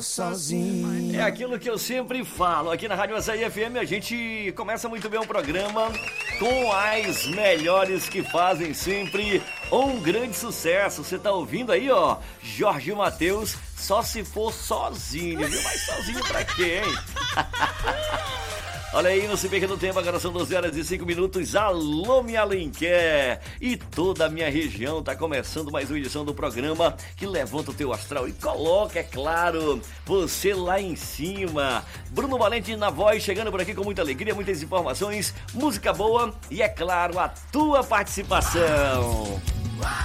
sozinho. É aquilo que eu sempre falo. Aqui na Rádio Açaí FM a gente começa muito bem o programa com as melhores que fazem sempre um grande sucesso. Você tá ouvindo aí, ó, Jorge Mateus, Só Se For Sozinho, viu? Mas sozinho pra quê, hein? Olha aí, não se perca do tempo, agora são 12 horas e 5 minutos. Alô, minha Alenquer! E toda a minha região tá começando mais uma edição do programa que levanta o teu astral e coloca, é claro, você lá em cima. Bruno Valente na voz, chegando por aqui com muita alegria, muitas informações, música boa e, é claro, a tua participação.